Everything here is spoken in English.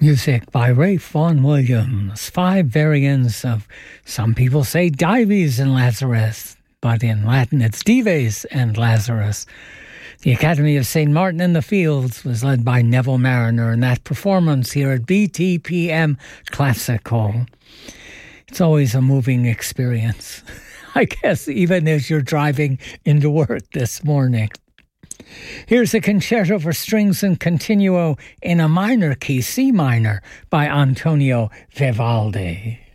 Music by Ralph Vaughan Williams. 5 variants of, some people say Dives and Lazarus, but in Latin it's Dives and Lazarus. The Academy of St. Martin in the Fields was led by Neville Mariner in that performance here at BTPM Classic Hall. It's always a moving experience, I guess, even as you're driving into work this morning. Here's a concerto for strings and continuo in a minor key, C minor, by Antonio Vivaldi.